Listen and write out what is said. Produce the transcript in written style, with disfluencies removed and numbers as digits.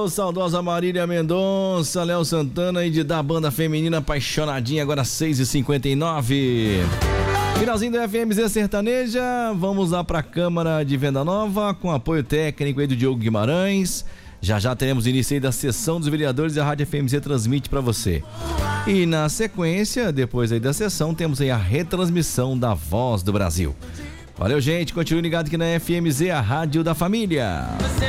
Alô, saudosa Marília Mendonça, Léo Santana e da banda feminina Apaixonadinha, agora 6h59. Finalzinho do FMZ Sertaneja, vamos lá para a Câmara de Venda Nova, com apoio técnico aí do Diogo Guimarães. Já teremos início aí da sessão dos vereadores e a Rádio FMZ transmite para você. E na sequência, depois aí da sessão, temos aí a retransmissão da Voz do Brasil. Valeu, gente, continue ligado aqui na FMZ, a Rádio da Família.